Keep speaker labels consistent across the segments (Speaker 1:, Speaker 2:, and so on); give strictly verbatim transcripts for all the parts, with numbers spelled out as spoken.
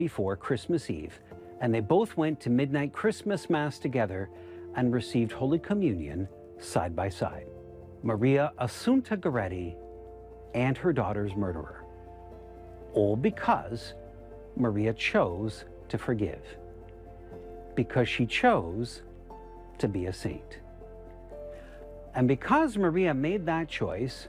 Speaker 1: before Christmas Eve, and they both went to midnight Christmas Mass together and received Holy Communion side by side. Maria Assunta Goretti and her daughter's murderer. All because Maria chose to forgive. Because she chose to be a saint. And because Maria made that choice,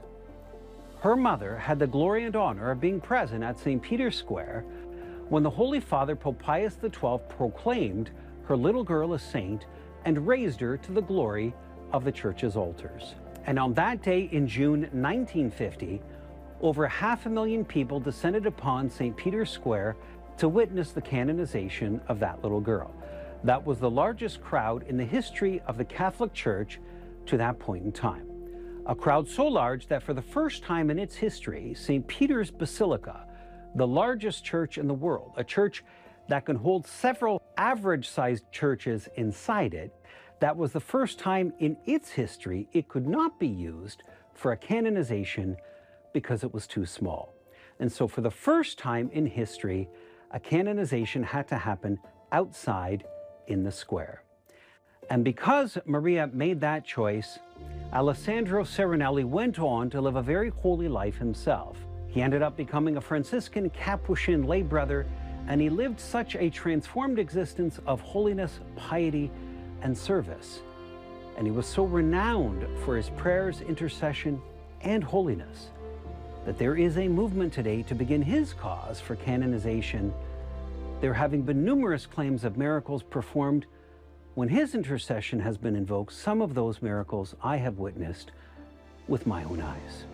Speaker 1: her mother had the glory and honor of being present at Saint Peter's Square when the Holy Father Pope Pius the twelfth proclaimed her little girl a saint and raised her to the glory of the Church's altars. And on that day in June nineteen fifty, over half a million people descended upon Saint Peter's Square to witness the canonization of that little girl. That was the largest crowd in the history of the Catholic Church to that point in time. A crowd so large that for the first time in its history, Saint Peter's Basilica, the largest church in the world, a church that can hold several average-sized churches inside it, that was the first time in its history it could not be used for a canonization because it was too small. And so for the first time in history, a canonization had to happen outside in the square. And because Maria made that choice, Alessandro Serenelli went on to live a very holy life himself. He ended up becoming a Franciscan Capuchin lay brother, and he lived such a transformed existence of holiness, piety, and service. And he was so renowned for his prayers, intercession, and holiness that there is a movement today to begin his cause for canonization, there having been numerous claims of miracles performed when his intercession has been invoked. Some of those miracles I have witnessed with my own eyes.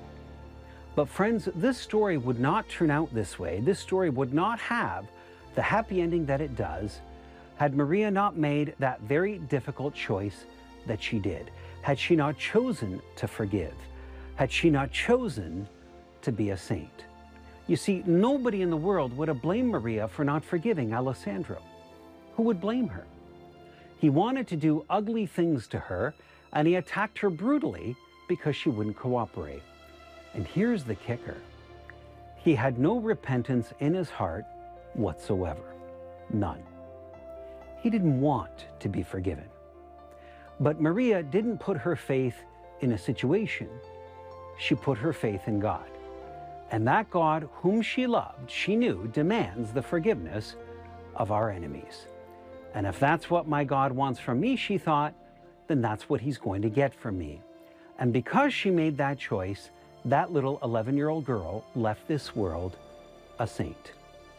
Speaker 1: But friends, this story would not turn out this way. This story would not have the happy ending that it does had Maria not made that very difficult choice that she did, had she not chosen to forgive, had she not chosen to be a saint. You see, nobody in the world would have blamed Maria for not forgiving Alessandro. Who would blame her? He wanted to do ugly things to her, and he attacked her brutally because she wouldn't cooperate. And here's the kicker. He had no repentance in his heart whatsoever. None. He didn't want to be forgiven. But Maria didn't put her faith in a situation. She put her faith in God. And that God whom she loved, she knew, demands the forgiveness of our enemies. And if that's what my God wants from me, she thought, then that's what he's going to get from me. And because she made that choice, that little eleven-year-old girl left this world a saint.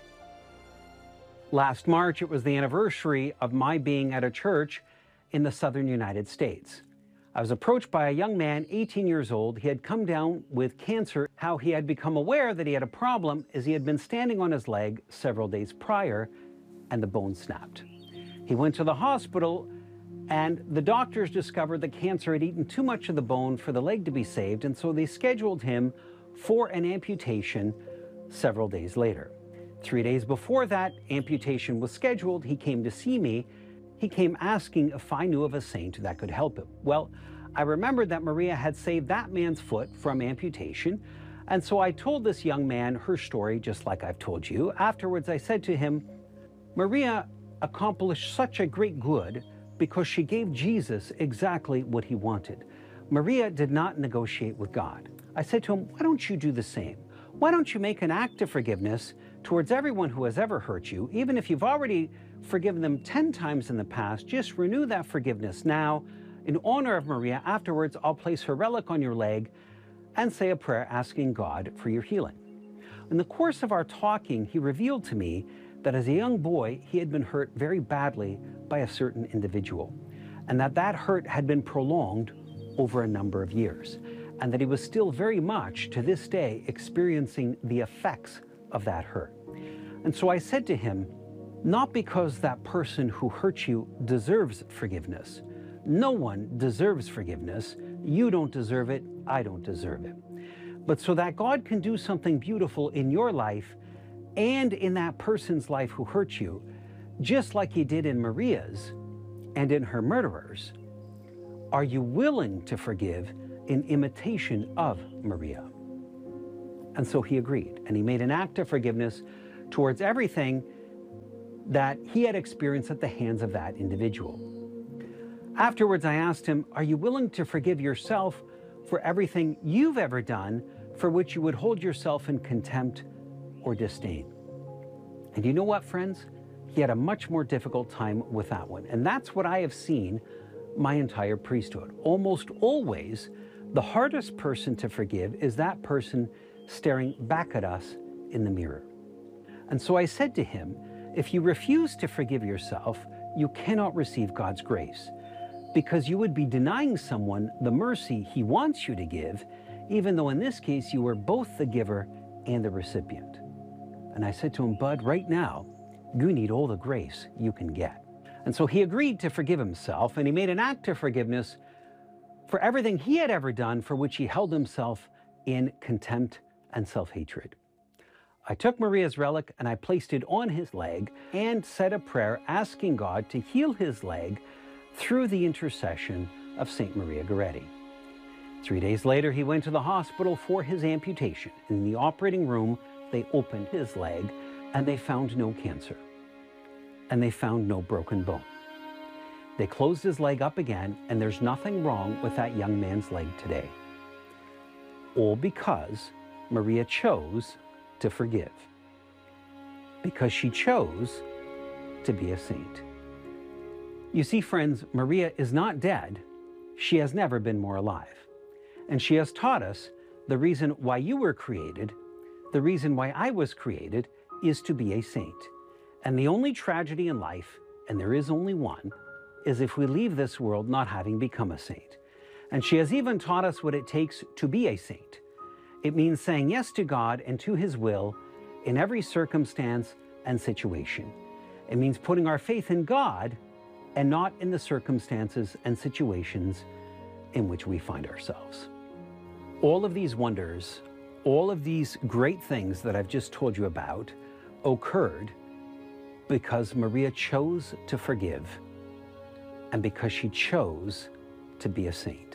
Speaker 1: Last March, it was the anniversary of my being at a church in the southern United States. I was approached by a young man, eighteen years old. He had come down with cancer. How he had become aware that he had a problem is he had been standing on his leg several days prior, and the bone snapped. He went to the hospital, and the doctors discovered that cancer had eaten too much of the bone for the leg to be saved, and so they scheduled him for an amputation several days later. Three days before that amputation was scheduled, he came to see me. He came asking if I knew of a saint that could help him. Well, I remembered that Maria had saved that man's foot from amputation, and so I told this young man her story just like I've told you. Afterwards, I said to him, Maria accomplished such a great good because she gave Jesus exactly what he wanted. Maria did not negotiate with God. I said to him, why don't you do the same? Why don't you make an act of forgiveness towards everyone who has ever hurt you? Even if you've already forgiven them ten times in the past, just renew that forgiveness now. In honor of Maria, afterwards, I'll place her relic on your leg and say a prayer asking God for your healing. In the course of our talking, he revealed to me that as a young boy, he had been hurt very badly by a certain individual, and that that hurt had been prolonged over a number of years, and that he was still very much, to this day, experiencing the effects of that hurt. And so I said to him, not because that person who hurt you deserves forgiveness. No one deserves forgiveness. You don't deserve it. I don't deserve it. But so that God can do something beautiful in your life and in that person's life who hurt you, just like he did in Maria's and in her murderers, are you willing to forgive in imitation of Maria? And so he agreed, and he made an act of forgiveness towards everything that he had experienced at the hands of that individual. Afterwards, I asked him, are you willing to forgive yourself for everything you've ever done for which you would hold yourself in contempt or disdain? And you know what, friends? He had a much more difficult time with that one. And that's what I have seen my entire priesthood. Almost always, the hardest person to forgive is that person staring back at us in the mirror. And so I said to him, if you refuse to forgive yourself, you cannot receive God's grace, because you would be denying someone the mercy he wants you to give, even though in this case you were both the giver and the recipient. And I said to him, Bud, right now, you need all the grace you can get. And so he agreed to forgive himself, and he made an act of forgiveness for everything he had ever done for which he held himself in contempt and self-hatred. I took Maria's relic and I placed it on his leg and said a prayer asking God to heal his leg through the intercession of Saint Maria Goretti. Three days later, he went to the hospital for his amputation. In the operating room, they opened his leg and they found no cancer. And they found no broken bone. They closed his leg up again, and there's nothing wrong with that young man's leg today. All because Maria chose to forgive. Because she chose to be a saint. You see, friends, Maria is not dead. She has never been more alive. And she has taught us the reason why you were created, the reason why I was created, is to be a saint. And the only tragedy in life, and there is only one, is if we leave this world not having become a saint. And she has even taught us what it takes to be a saint. It means saying yes to God and to his will in every circumstance and situation. It means putting our faith in God and not in the circumstances and situations in which we find ourselves. All of these wonders, all of these great things that I've just told you about occurred because Maria chose to forgive and because she chose to be a saint.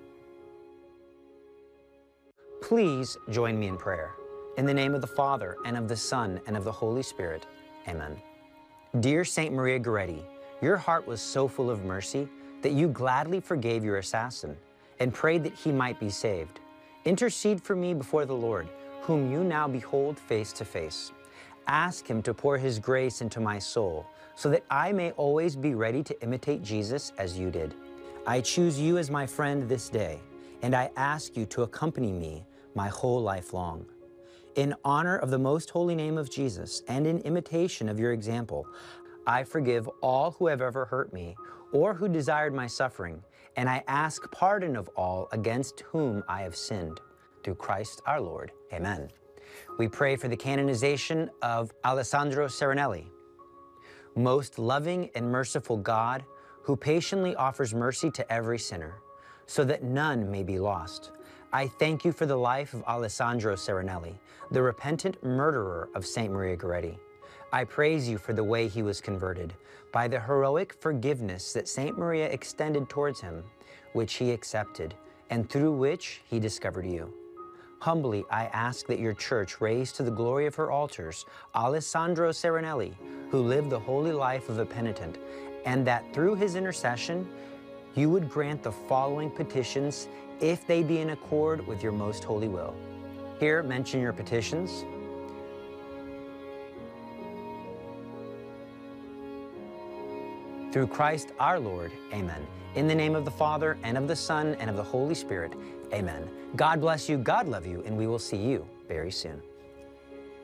Speaker 2: Please join me in prayer. In the name of the Father, and of the Son, and of the Holy Spirit. Amen. Dear Saint Maria Goretti, your heart was so full of mercy that you gladly forgave your assassin and prayed that he might be saved. Intercede for me before the Lord, whom you now behold face to face. Ask him to pour his grace into my soul, so that I may always be ready to imitate Jesus as you did. I choose you as my friend this day, and I ask you to accompany me my whole life long. In honor of the most holy name of Jesus and in imitation of your example, I forgive all who have ever hurt me or who desired my suffering, and I ask pardon of all against whom I have sinned. Through Christ our Lord. Amen. We pray for the canonization of Alessandro Serenelli. Most loving and merciful God, who patiently offers mercy to every sinner, so that none may be lost, I thank you for the life of Alessandro Serenelli, the repentant murderer of Saint Maria Goretti. I praise you for the way he was converted, by the heroic forgiveness that Saint Maria extended towards him, which he accepted, and through which he discovered you. Humbly, I ask that your church raise to the glory of her altars Alessandro Serenelli, who lived the holy life of a penitent, and that through his intercession, you would grant the following petitions if they be in accord with your most holy will. Here, mention your petitions. Through Christ our Lord, amen. In the name of the Father, and of the Son, and of the Holy Spirit, amen. God bless you, God love you, and we will see you very soon.